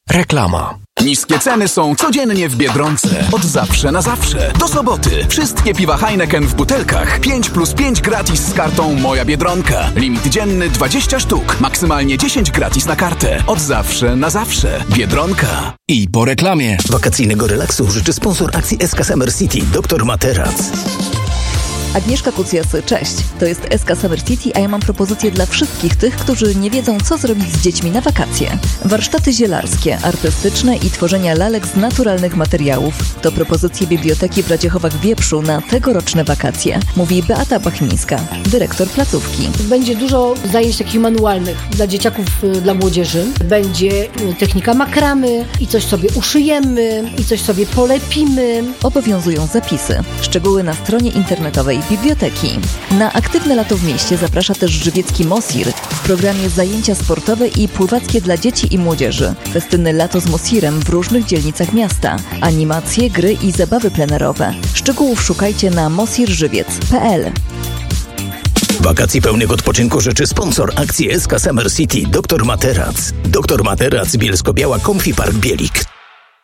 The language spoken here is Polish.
Reklama. Niskie ceny są codziennie w Biedronce. Od zawsze na zawsze. Do soboty. Wszystkie piwa Heineken w butelkach. 5+5 gratis z kartą Moja Biedronka. Limit dzienny 20 sztuk. Maksymalnie 10 gratis na kartę. Od zawsze na zawsze. Biedronka. I po reklamie. Wakacyjnego relaksu życzy sponsor akcji SK Summer City, Dr Materac. Agnieszka Kucjas, cześć. To jest SK Summer City, a ja mam propozycję dla wszystkich tych, którzy nie wiedzą, co zrobić z dziećmi na wakacje. Warsztaty zielarskie, artystyczne i tworzenia lalek z naturalnych materiałów. To propozycje Biblioteki w Radziechowach-Wieprzu na tegoroczne wakacje. Mówi Beata Bachmińska, dyrektor placówki. Będzie dużo zajęć takich manualnych dla dzieciaków, dla młodzieży. Będzie technika makramy i coś sobie uszyjemy, i coś sobie polepimy. Obowiązują zapisy. Szczegóły na stronie internetowej biblioteki. Na aktywne lato w mieście zaprasza też żywiecki Mosir w programie zajęcia sportowe i pływackie dla dzieci i młodzieży. Festyny Lato z Mosirem w różnych dzielnicach miasta. Animacje, gry i zabawy plenerowe. Szczegółów szukajcie na mosirżywiec.pl. Wakacji pełnych odpoczynku życzy sponsor akcji SK Summer City, Dr Materac. Dr Materac, Bielsko-Biała, Comfy Park Bielik.